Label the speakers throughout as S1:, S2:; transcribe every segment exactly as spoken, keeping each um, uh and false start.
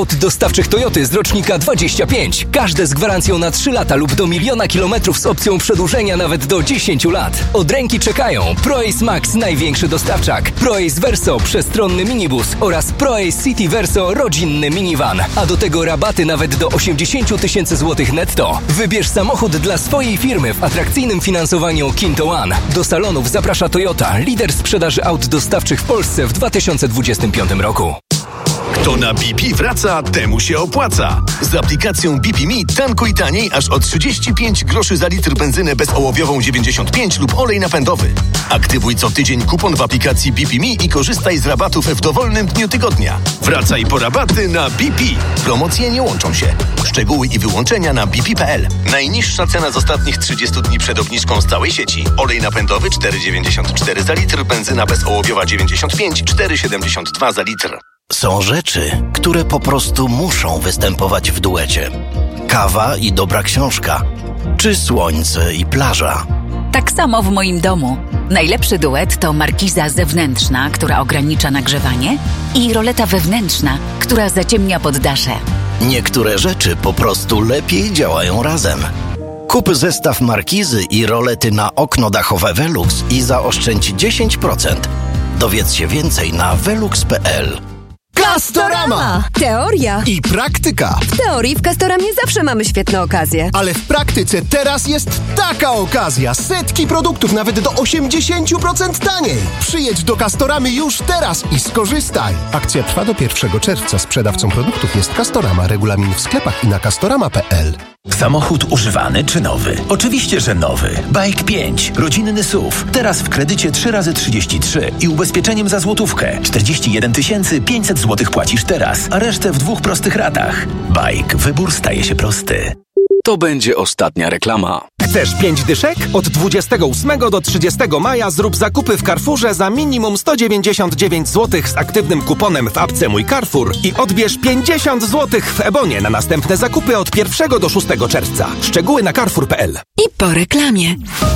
S1: Od dostawczych Toyoty z rocznika dwadzieścia pięć. Każde z gwarancją na trzy lata lub do miliona kilometrów z opcją przedłużenia nawet do dziesięć lat. Od ręki czekają ProAce Max, największy dostawczak, ProAce Verso, przestronny minibus oraz ProAce City Verso, rodzinny minivan. A do tego rabaty nawet do osiemdziesiąt tysięcy złotych netto. Wybierz samochód dla swojej firmy w atrakcyjnym finansowaniu Kinto One. Do salonów zaprasza Toyota, lider sprzedaży aut dostawczych w Polsce w dwa tysiące dwudziestym piątym roku.
S2: Kto na B P wraca, temu się opłaca. Z aplikacją B P Me tankuj taniej aż o trzydzieści pięć groszy za litr benzynę bezołowiową dziewięćdziesiąt pięć lub olej napędowy. Aktywuj co tydzień kupon w aplikacji B P Me i korzystaj z rabatów w dowolnym dniu tygodnia. Wracaj po rabaty na B P. Promocje nie łączą się. Szczegóły i wyłączenia na b p kropka p l. Najniższa cena z ostatnich trzydziestu dni przed obniżką z całej sieci. Olej napędowy cztery dziewięćdziesiąt cztery za litr, benzyna bezołowiowa dziewięćdziesiąt pięć, cztery siedemdziesiąt dwa za litr.
S3: Są rzeczy, które po prostu muszą występować w duecie. Kawa i dobra książka, czy słońce i plaża.
S4: Tak samo w moim domu. Najlepszy duet to markiza zewnętrzna, która ogranicza nagrzewanie, i roleta wewnętrzna, która zaciemnia poddasze.
S3: Niektóre rzeczy po prostu lepiej działają razem. Kup zestaw markizy i rolety na okno dachowe Velux i zaoszczędź dziesięć procent. Dowiedz się więcej na velux kropka p l.
S5: Castorama! Teoria
S6: i praktyka.
S5: W teorii w Castoramie zawsze mamy świetne okazje.
S6: Ale w praktyce teraz jest taka okazja. Setki produktów nawet do osiemdziesiąt procent taniej. Przyjedź do Castoramy już teraz i skorzystaj. Akcja trwa do pierwszego czerwca. Sprzedawcą produktów jest Castorama. Regulamin w sklepach i na castorama kropka p l.
S7: Samochód używany czy nowy? Oczywiście, że nowy. Bike pięć. Rodzinny S U V. Teraz w kredycie trzy razy trzydzieści trzy i ubezpieczeniem za złotówkę. czterdzieści jeden tysięcy pięćset złotych płacisz teraz, a resztę w dwóch prostych ratach. Bike. Wybór staje się prosty.
S8: To będzie ostatnia reklama.
S9: Chcesz pięć dyszek? Od dwudziestego ósmego do trzydziestego maja zrób zakupy w Carrefourze za minimum sto dziewięćdziesiąt dziewięć złotych z aktywnym kuponem w apce Mój Carrefour i odbierz pięćdziesiąt złotych w Ebonie na następne zakupy od pierwszego do szóstego czerwca. Szczegóły na carrefour kropka p l.
S5: I po reklamie.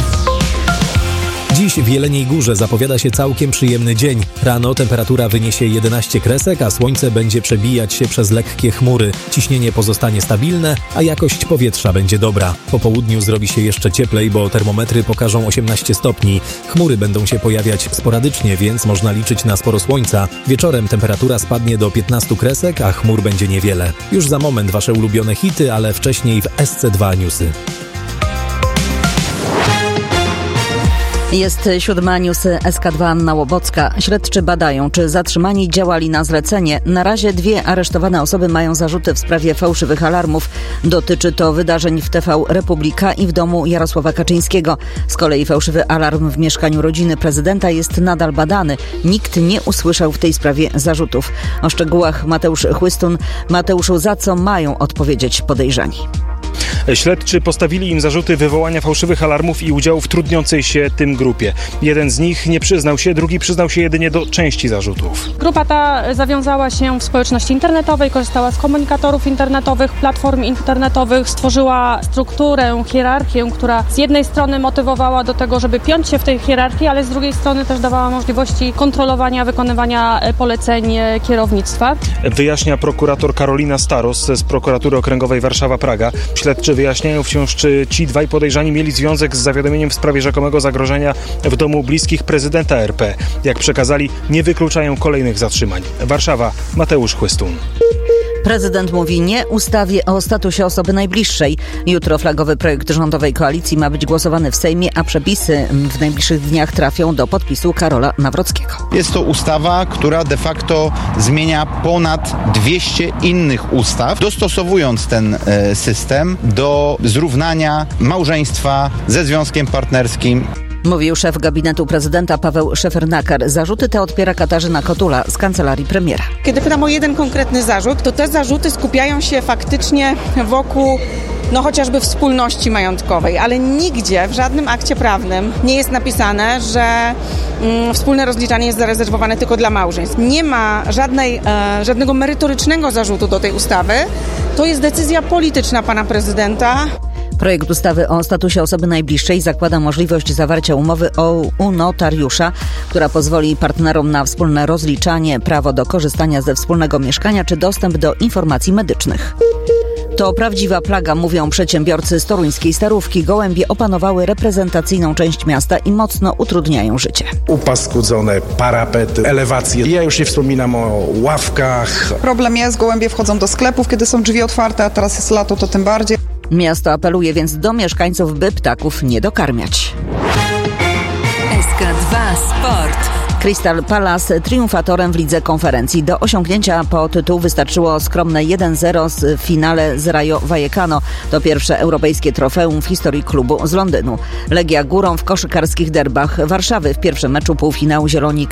S10: Dziś w Jeleniej Górze zapowiada się całkiem przyjemny dzień. Rano temperatura wyniesie jedenaście kresek, a słońce będzie przebijać się przez lekkie chmury. Ciśnienie pozostanie stabilne, a jakość powietrza będzie dobra. Po południu zrobi się jeszcze cieplej, bo termometry pokażą osiemnaście stopni. Chmury będą się pojawiać sporadycznie, więc można liczyć na sporo słońca. Wieczorem temperatura spadnie do piętnastu kresek, a chmur będzie niewiele. Już za moment wasze ulubione hity, ale wcześniej w S C dwa Newsy.
S11: Jest siódma, newsy S K dwa, Anna Łobocka. Śledczy badają, czy zatrzymani działali na zlecenie. Na razie dwie aresztowane osoby mają zarzuty w sprawie fałszywych alarmów. Dotyczy to wydarzeń w T V Republika i w domu Jarosława Kaczyńskiego. Z kolei fałszywy alarm w mieszkaniu rodziny prezydenta jest nadal badany. Nikt nie usłyszał w tej sprawie zarzutów. O szczegółach Mateusz Chłystun. Mateuszu, za co mają odpowiedzieć podejrzani?
S12: Śledczy postawili im zarzuty wywołania fałszywych alarmów i udziału w trudniącej się tym grupie. Jeden z nich nie przyznał się, drugi przyznał się jedynie do części zarzutów.
S13: Grupa ta zawiązała się w społeczności internetowej, korzystała z komunikatorów internetowych, platform internetowych, stworzyła strukturę, hierarchię, która z jednej strony motywowała do tego, żeby piąć się w tej hierarchii, ale z drugiej strony też dawała możliwości kontrolowania, wykonywania poleceń kierownictwa.
S12: Wyjaśnia prokurator Karolina Staros z Prokuratury Okręgowej Warszawa-Praga. Śledczy wyjaśniają wciąż, czy ci dwaj podejrzani mieli związek z zawiadomieniem w sprawie rzekomego zagrożenia w domu bliskich prezydenta R P. Jak przekazali, nie wykluczają kolejnych zatrzymań. Warszawa, Mateusz Chłystun.
S11: Prezydent mówi nie ustawie o statusie osoby najbliższej. Jutro flagowy projekt rządowej koalicji ma być głosowany w Sejmie, a przepisy w najbliższych dniach trafią do podpisu Karola Nawrockiego.
S14: Jest to ustawa, która de facto zmienia ponad dwieście innych ustaw, dostosowując ten e, system do zrównania małżeństwa ze związkiem partnerskim.
S11: Mówił szef gabinetu prezydenta Paweł Szefernaker. Zarzuty te odpiera Katarzyna Kotula z kancelarii premiera.
S15: Kiedy pytam o jeden konkretny zarzut, to te zarzuty skupiają się faktycznie wokół no chociażby wspólności majątkowej, ale nigdzie w żadnym akcie prawnym nie jest napisane, że mm, wspólne rozliczanie jest zarezerwowane tylko dla małżeństw. Nie ma żadnej, e, żadnego merytorycznego zarzutu do tej ustawy. To jest decyzja polityczna pana prezydenta.
S11: Projekt ustawy o statusie osoby najbliższej zakłada możliwość zawarcia umowy o, u notariusza, która pozwoli partnerom na wspólne rozliczanie, prawo do korzystania ze wspólnego mieszkania czy dostęp do informacji medycznych. To prawdziwa plaga, mówią przedsiębiorcy z toruńskiej Starówki. Gołębie opanowały reprezentacyjną część miasta i mocno utrudniają życie.
S16: Upaskudzone parapety, elewacje. Ja już nie wspominam o ławkach.
S17: Problem jest, gołębie wchodzą do sklepów, kiedy są drzwi otwarte, a teraz jest lato, to tym bardziej.
S11: Miasto apeluje więc do mieszkańców, by ptaków nie dokarmiać.
S4: S K dwa Sport.
S11: Crystal Palace triumfatorem w Lidze Konferencji. Do osiągnięcia po tytuł wystarczyło skromne jeden zero w finale z Rayo Vallecano. To pierwsze europejskie trofeum w historii klubu z Londynu. Legia górą w koszykarskich derbach Warszawy. W pierwszym meczu półfinału Zieloni